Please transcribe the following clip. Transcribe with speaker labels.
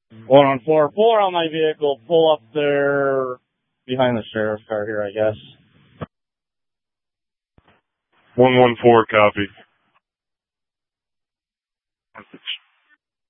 Speaker 1: One on 4-4 on my vehicle. Pull up there behind the sheriff's car here, I guess.
Speaker 2: 114, copy.